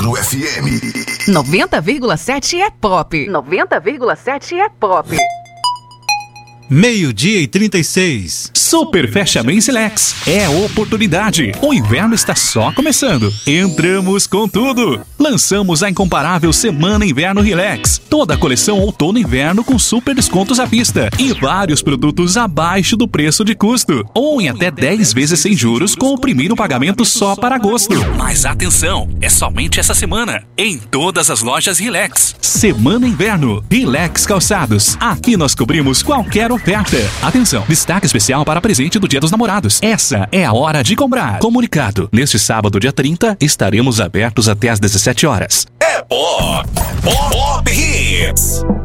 Agro FM. 90,7 é pop. 90,7 é pop. 12h36. Super Fecha Bem Silex. É oportunidade. O inverno está só começando. Entramos com tudo. Lançamos a incomparável Semana Inverno Relax. Toda a coleção outono e inverno com super descontos à vista. E vários produtos abaixo do preço de custo. Ou em até 10 vezes sem juros com o primeiro pagamento só para agosto. Mas atenção, é somente essa semana. Em todas as lojas Relax. Semana Inverno. Relax Calçados. Aqui nós cobrimos qualquer oferta. Atenção, destaque especial para presente do Dia dos Namorados. Essa é a hora de comprar. Comunicado. Neste sábado, dia 30, estaremos abertos até às 17 horas. É Pop Hits.